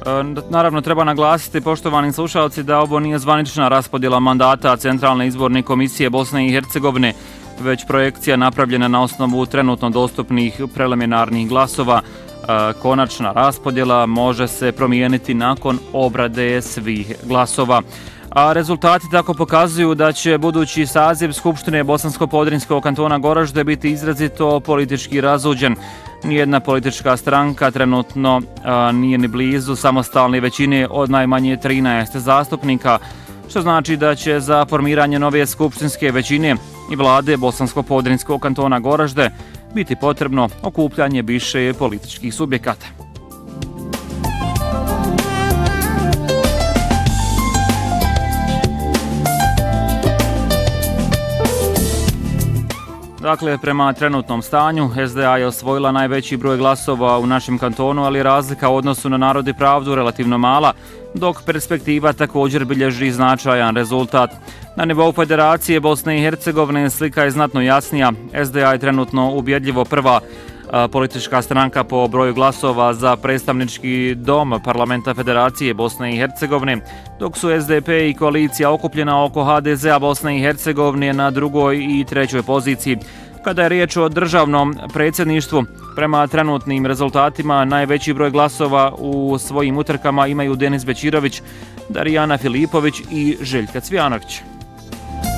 Naravno, treba naglasiti, poštovani slušalci, da ovo nije zvanična raspodjela mandata Centralne izborne komisije Bosne i Hercegovine, već projekcija napravljena na osnovu trenutno dostupnih preliminarnih glasova. Konačna raspodjela može se promijeniti nakon obrade svih glasova. A rezultati tako pokazuju da će budući saziv Skupštine Bosansko-Podrinjskog kantona Goražde biti izrazito politički razuđen. Nijedna politička stranka trenutno nije ni blizu samostalne većine od najmanje 13 zastupnika, što znači da će za formiranje nove skupštinske većine i vlade Bosansko-Podrinjskog kantona Goražde biti potrebno okupljanje više političkih subjekata. Dakle, prema trenutnom stanju, SDA je osvojila najveći broj glasova u našem kantonu, ali razlika u odnosu na Narod i pravdu relativno mala, dok perspektiva također bilježi značajan rezultat. Na nivou Federacije Bosne i Hercegovine slika je znatno jasnija. SDA je trenutno ubjedljivo prva politička stranka po broju glasova za predstavnički dom Parlamenta Federacije Bosne i Hercegovine, dok su SDP i koalicija okupljena oko HDZ-a Bosne i Hercegovine na drugoj i trećoj poziciji. Kada je riječ o državnom predsjedništvu, prema trenutnim rezultatima najveći broj glasova u svojim utrkama imaju Denis Bećirović, Darijana Filipović i Željka Cvijanović.